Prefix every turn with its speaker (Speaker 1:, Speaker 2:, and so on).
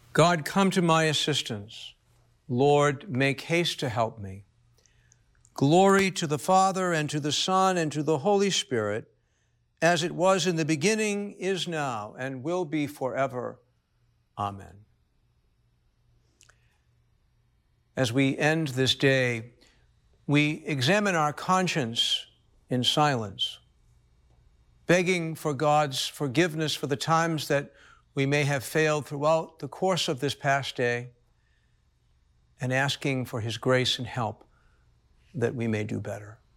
Speaker 1: God, come to my assistance. Lord, make haste to help me. Glory to the Father, and to the Son, and to the Holy Spirit, as it was in the beginning, is now, and will be forever. Amen. As we end this day, we examine our conscience in silence, begging for God's forgiveness for the times that we may have failed throughout the course of this past day, and asking for his grace and help that we may do better.